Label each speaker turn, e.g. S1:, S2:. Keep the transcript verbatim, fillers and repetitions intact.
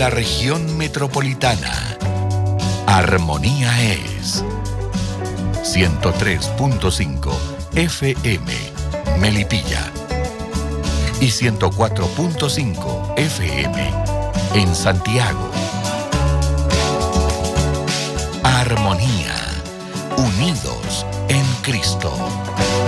S1: la región metropolitana, Armonía es ciento tres punto cinco F M Melipilla y ciento cuatro punto cinco F M en Santiago. Armonía, unidos en Cristo.